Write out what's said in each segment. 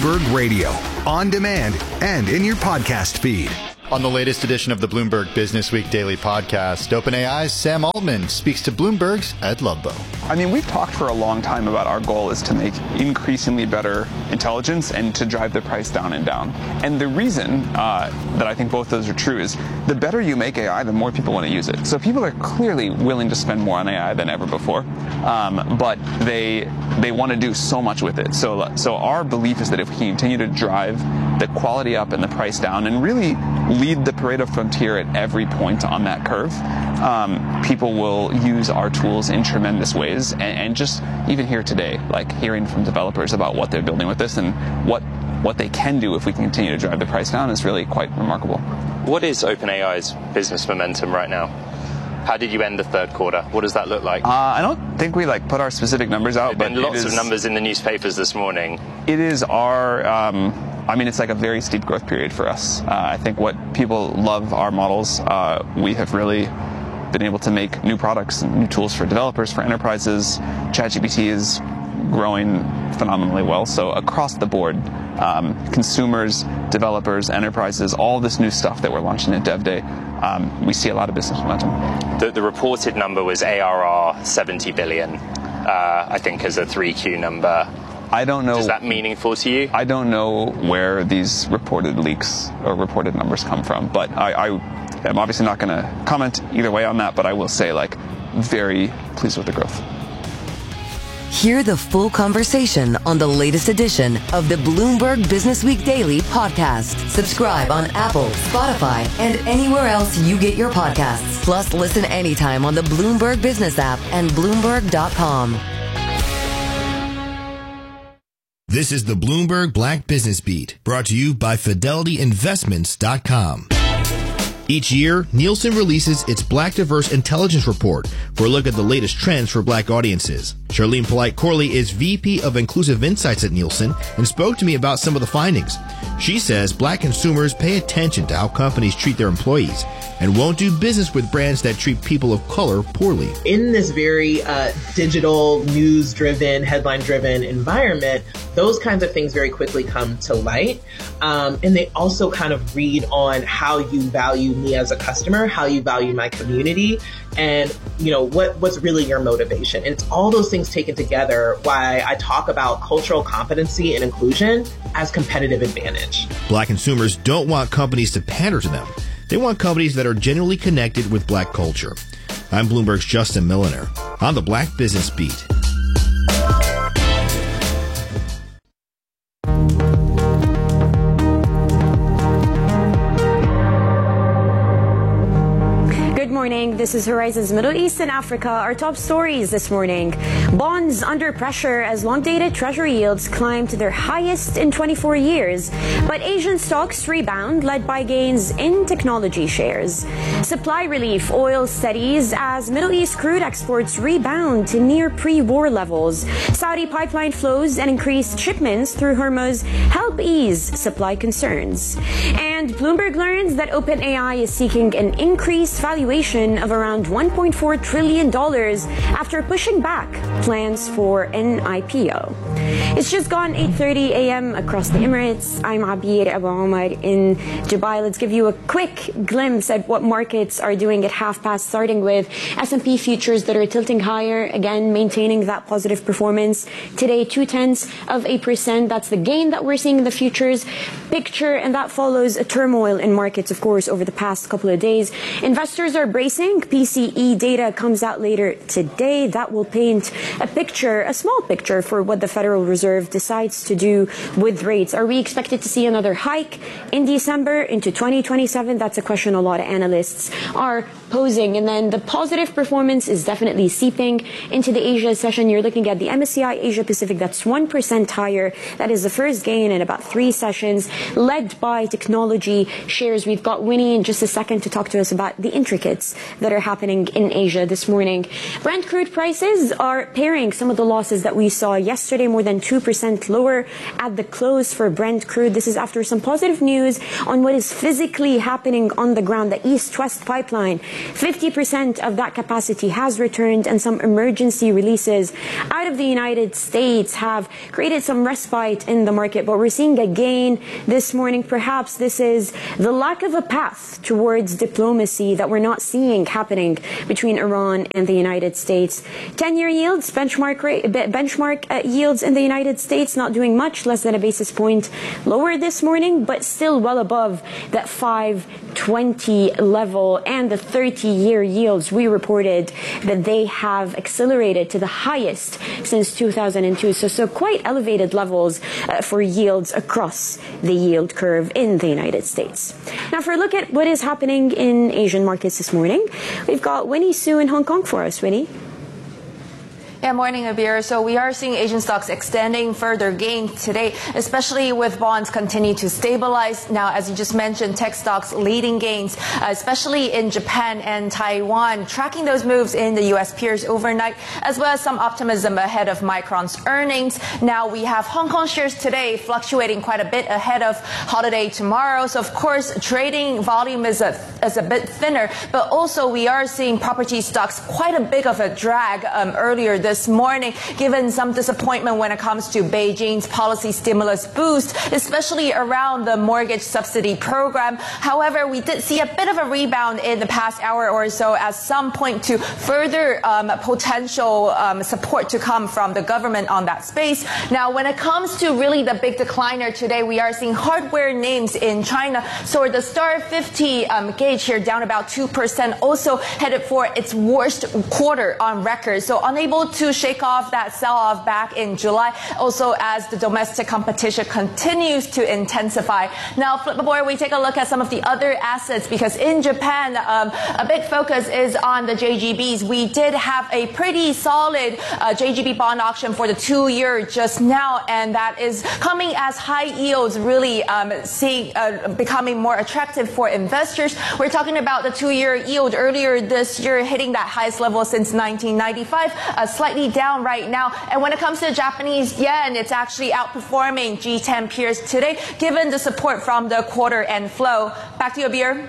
Bloomberg Radio, on demand and in your podcast feed. On the latest edition of the Bloomberg Business Week Daily Podcast, OpenAI's Sam Altman speaks to Bloomberg's Ed Ludlow. I mean, we've talked for a long time about our goal is to make increasingly better intelligence and to drive the price down and down. And the reason that I think both those are true is the better you make AI, the more people want to use it. So people are clearly willing to spend more on AI than ever before, but they want to do so much with it. So our belief is that if we continue to drive the quality up and the price down and really lead the Pareto frontier at every point on that curve, people will use our tools in tremendous ways. And just even here today, like hearing from developers about what they're building with this and what they can do if we can continue to drive the price down is really quite remarkable. What is OpenAI's business momentum right now? How did you end the third quarter? What does that look like? I don't think we put our specific numbers out, but lots of numbers in the newspapers this morning. It is our. It's like a very steep growth period for us. I think what people love our models. We have really been able to make new products and new tools for developers, for enterprises. ChatGPT is growing phenomenally well. So across the board, consumers, developers, enterprises, all this new stuff that we're launching at Dev Day, we see a lot of business momentum. The reported number was ARR 70 billion, I think, as a 3Q number. I don't know. Is that meaningful to you? I don't know where these reported leaks or reported numbers come from, but I am obviously not going to comment either way on that, but I will say, very pleased with the growth. Hear the full conversation on the latest edition of the Bloomberg Business Week Daily Podcast. Subscribe on Apple, Spotify, and anywhere else you get your podcasts. Plus, listen anytime on the Bloomberg Business app and Bloomberg.com. This is the Bloomberg Black Business Beat, brought to you by FidelityInvestments.com. Each year, Nielsen releases its Black Diverse Intelligence Report for a look at the latest trends for Black audiences. Charlene Polite-Corley is VP of Inclusive Insights at Nielsen and spoke to me about some of the findings. She says Black consumers pay attention to how companies treat their employees and won't do business with brands that treat people of color poorly. In this very digital, news-driven, headline-driven environment, those kinds of things very quickly come to light. And they also kind of read on how you value me as a customer, how you value my community, and what's really your motivation. And it's all those things taken together why I talk about cultural competency and inclusion as competitive advantage. Black consumers don't want companies to pander to them. They want companies that are genuinely connected with Black culture. I'm Bloomberg's Justin Milliner on the Black Business Beat. This is Horizons Middle East and Africa. Our top stories this morning. Bonds under pressure as long-dated treasury yields climb to their highest in 24 years. But Asian stocks rebound, led by gains in technology shares. Supply relief, oil steadies as Middle East crude exports rebound to near pre-war levels. Saudi pipeline flows and increased shipments through Hormuz help ease supply concerns. And Bloomberg learns that OpenAI is seeking an increased valuation of around $1.4 trillion after pushing back plans for an IPO. It's just gone 8:30 a.m. across the Emirates. I'm Abir Abu Omar in Dubai. Let's give you a quick glimpse at what markets are doing at half past, starting with S&P futures that are tilting higher, again maintaining that positive performance. Today, 0.2%. That's the gain that we're seeing in the futures picture, and that follows a turmoil in markets, of course, over the past couple of days. Investors are bracing. PCE data comes out later today. That will paint a small picture for what the Federal Reserve decides to do with rates. Are we expected to see another hike in December into 2027? That's a question a lot of analysts are posing. And then the positive performance is definitely seeping into the Asia session. You're looking at the MSCI Asia Pacific. That's 1% higher. That is the first gain in about 3 sessions, led by technology shares. We've got Winnie in just a second to talk to us about the intricates that are happening in Asia this morning. Brent crude prices are pairing some of the losses that we saw yesterday, more than 2% lower at the close for Brent crude. This is after some positive news on what is physically happening on the ground. The East-West pipeline 50% of that capacity has returned, and some emergency releases out of the United States have created some respite in the market. But we're seeing a gain this morning. Perhaps this is the lack of a path towards diplomacy that we're not seeing happening between Iran and the United States. 10-year yields, benchmark yields in the United States not doing much, less than a basis point lower this morning, but still well above that 520 level, and the 30-year yields, we reported that they have accelerated to the highest since 2002. So quite elevated levels for yields across the yield curve in the United States. Now, for a look at what is happening in Asian markets this morning, we've got Winnie Su in Hong Kong for us. Winnie. Yeah, morning, Abir. So we are seeing Asian stocks extending further gains today, especially with bonds continue to stabilize. Now, as you just mentioned, tech stocks leading gains, especially in Japan and Taiwan, tracking those moves in the U.S. peers overnight, as well as some optimism ahead of Micron's earnings. Now, we have Hong Kong shares today fluctuating quite a bit ahead of holiday tomorrow. So, of course, trading volume is a bit thinner, but also we are seeing property stocks quite a big of a drag earlier this morning, given some disappointment when it comes to Beijing's policy stimulus boost, especially around the mortgage subsidy program. However, we did see a bit of a rebound in the past hour or so, as some point to further potential support to come from the government on that space. Now, when it comes to really the big decliner today, we are seeing hardware names in China. So the Star 50 gauge here down about 2%, also headed for its worst quarter on record. So unable to shake off that sell-off back in July, also as the domestic competition continues to intensify. Now, flip aboard, we take a look at some of the other assets, because in Japan, a big focus is on the JGBs. We did have a pretty solid JGB bond auction for the 2-year just now, and that is coming as high yields really becoming more attractive for investors. We're talking about the 2-year yield earlier this year hitting that highest level since 1995, slightly down right now. And when it comes to Japanese yen, it's actually outperforming G10 peers today, given the support from the quarter end flow. Back to you, Abir.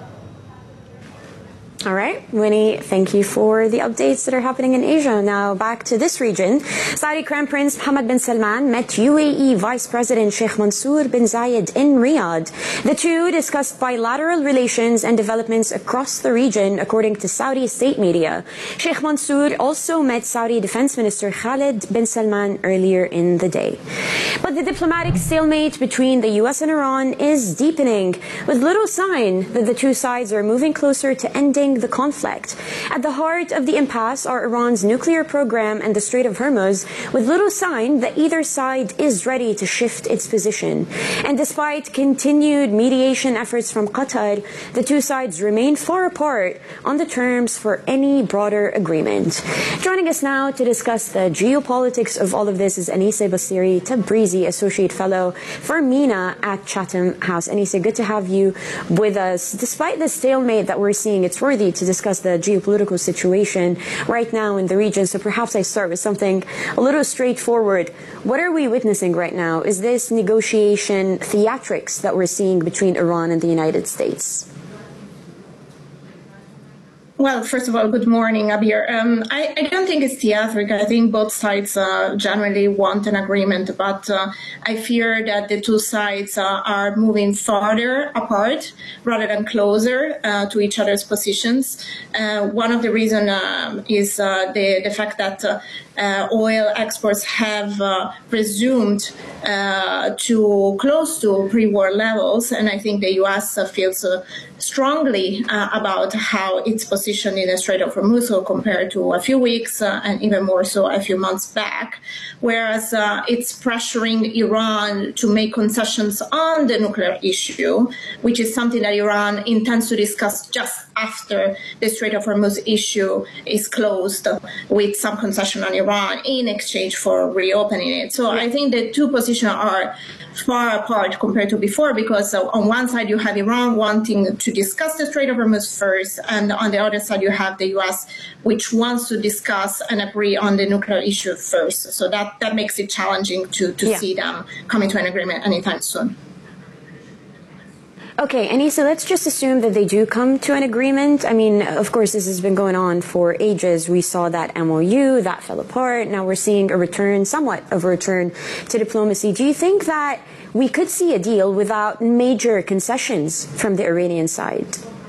All right, Winnie, thank you for the updates that are happening in Asia. Now back to this region. Saudi Crown Prince Mohammed bin Salman met UAE Vice President Sheikh Mansour bin Zayed in Riyadh. The two discussed bilateral relations and developments across the region, according to Saudi state media. Sheikh Mansour also met Saudi Defense Minister Khalid bin Salman earlier in the day. But the diplomatic stalemate between the U.S. and Iran is deepening, with little sign that the two sides are moving closer to ending the conflict. At the heart of the impasse are Iran's nuclear program and the Strait of Hormuz, with little sign that either side is ready to shift its position. And despite continued mediation efforts from Qatar, the two sides remain far apart on the terms for any broader agreement. Joining us now to discuss the geopolitics of all of this is Anise Basiri Tabrizi, Associate Fellow for MENA at Chatham House. Anise, good to have you with us. Despite the stalemate that we're seeing, it's worthy to discuss the geopolitical situation right now in the region. So perhaps I start with something a little straightforward. What are we witnessing right now? Is this negotiation theatrics that we're seeing between Iran and the United States? Well, first of all, good morning, Abir. I don't think it's theatric. I think both sides generally want an agreement, but I fear that the two sides are moving farther apart rather than closer to each other's positions. One of the reasons is the fact that oil exports have resumed to close to pre-war levels, and I think the U.S. feels strongly about how its position in the Strait of Hormuz compared to a few weeks and even more so a few months back, whereas it's pressuring Iran to make concessions on the nuclear issue, which is something that Iran intends to discuss just after the Strait of Hormuz issue is closed, with some concession on Iran in exchange for reopening it. So I think the two positions are far apart compared to before, because on one side you have Iran wanting to discuss the Strait of Hormuz first, and on the other side you have the U.S. which wants to discuss and agree on the nuclear issue first. So that makes it challenging to see them coming to an agreement anytime soon. Okay, Anissa, let's just assume that they do come to an agreement. I mean, of course, this has been going on for ages. We saw that MOU, that fell apart. Now we're seeing a return, somewhat of a return to diplomacy. Do you think that we could see a deal without major concessions from the Iranian side?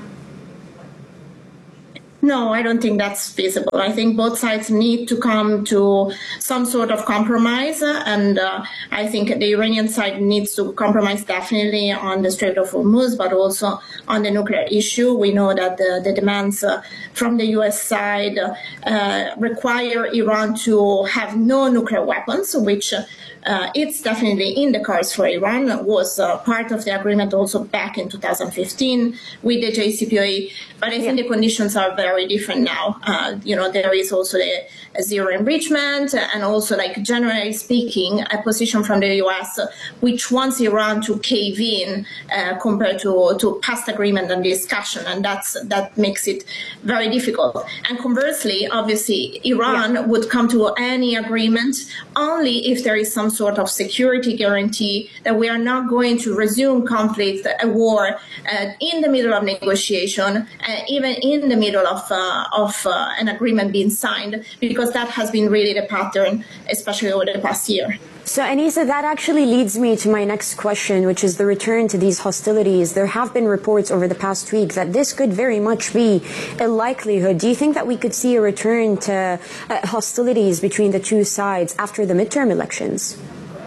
No, I don't think that's feasible. I think both sides need to come to some sort of compromise, and I think the Iranian side needs to compromise definitely on the Strait of Hormuz, but also on the nuclear issue. We know that the demands from the U.S. side require Iran to have no nuclear weapons, which it's definitely in the cards for Iran. It was part of the agreement also back in 2015 with the JCPOA, but I think the conditions are very different now. There is also the zero enrichment, and also, like, generally speaking, a position from the U.S. which wants Iran to cave in compared to past agreement and discussion, and that makes it very difficult. And conversely, obviously, Iran would come to any agreement only if there is some sort of security guarantee that we are not going to resume conflict, a war, in the middle of negotiation, even in the middle of an agreement being signed, because that has been really the pattern, especially over the past year. So, Anissa, that actually leads me to my next question, which is the return to these hostilities. There have been reports over the past week that this could very much be a likelihood. Do you think that we could see a return to hostilities between the two sides after the midterm elections?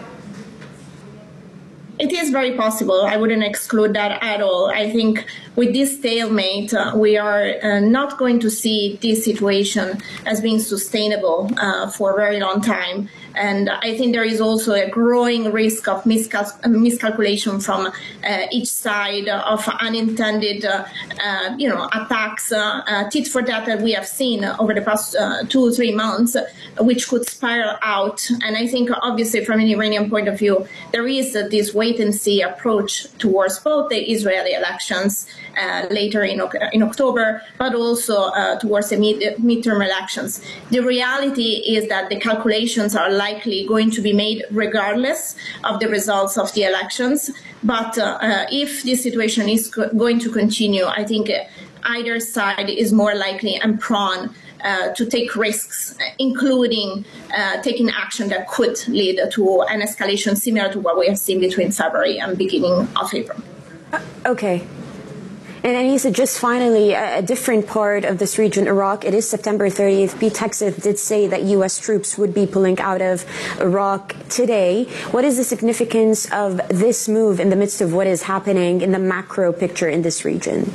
It is very possible. I wouldn't exclude that at all. I think with this stalemate, we are not going to see this situation as being sustainable for a very long time. And I think there is also a growing risk of miscalculation from each side, of unintended, attacks, tit for tat that we have seen over the past 2 or 3 months, which could spiral out. And I think, obviously, from an Iranian point of view, there is this wait-and-see approach towards both the Israeli elections later in October, but also towards the midterm elections. The reality is that the calculations are likely going to be made regardless of the results of the elections. But if this situation is going to continue, I think either side is more likely and prone to take risks, including taking action that could lead to an escalation similar to what we have seen between February and beginning of April. Okay. And Anissa, just finally, a different part of this region, Iraq, it is September 30th. Pete Hegseth did say that U.S. troops would be pulling out of Iraq today. What is the significance of this move in the midst of what is happening in the macro picture in this region?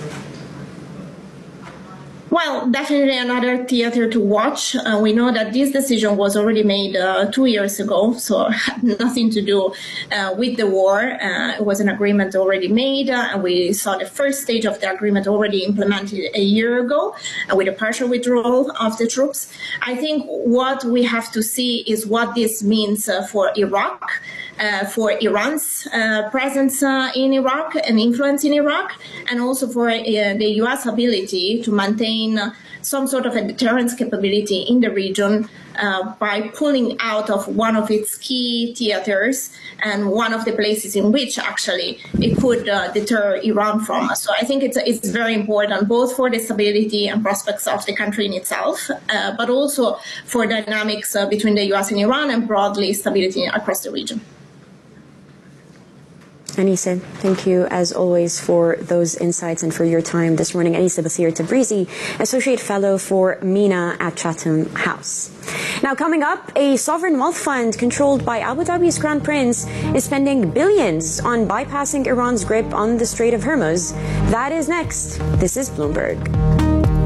Well, definitely another theater to watch. We know that this decision was already made 2 years ago, so it had nothing to do with the war. It was an agreement already made, and we saw the first stage of the agreement already implemented a year ago with a partial withdrawal of the troops. I think what we have to see is what this means for Iraq, for Iran's presence in Iraq and influence in Iraq, and also for the U.S. ability to maintain some sort of a deterrence capability in the region by pulling out of one of its key theaters and one of the places in which actually it could deter Iran from us. So I think it's very important, both for the stability and prospects of the country in itself, but also for dynamics between the U.S. and Iran, and broadly stability across the region. Anissa, thank you as always for those insights and for your time this morning. Anissa Basir Tabrizi, Associate Fellow for MENA at Chatham House. Now, coming up, a sovereign wealth fund controlled by Abu Dhabi's Crown Prince is spending billions on bypassing Iran's grip on the Strait of Hormuz. That is next. This is Bloomberg.